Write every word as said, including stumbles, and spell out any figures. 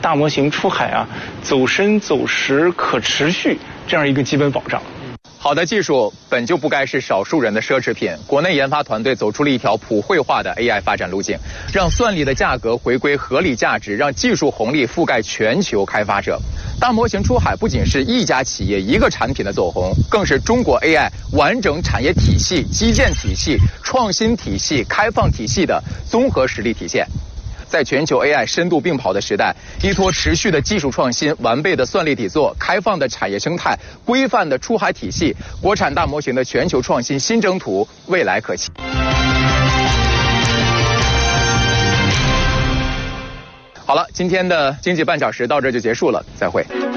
大模型出海啊走深走实可持续这样一个基本保障。 好的技术本就不该是少数人的奢侈品，国内研发团队走出了一条普惠化的 A I 发展路径，让算力的价格回归合理价值，让技术红利覆盖全球开发者。大模型出海不仅是一家企业一个产品的走红，更是中国 A I 完整产业体系、基建体系、创新体系、开放体系的综合实力体现。在全球 A I 深度并跑的时代，依托持续的技术创新、完备的算力底座、开放的产业生态、规范的出海体系，国产大模型的全球创新新征途未来可期。好了，今天的经济半小时到这就结束了，再会。